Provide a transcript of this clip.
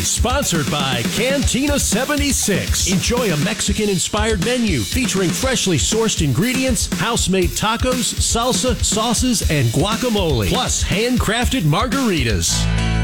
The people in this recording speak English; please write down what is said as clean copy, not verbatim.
Sponsored by Cantina 76. Enjoy a Mexican-inspired menu featuring freshly sourced ingredients, house-made tacos, salsa, sauces, and guacamole, plus handcrafted margaritas.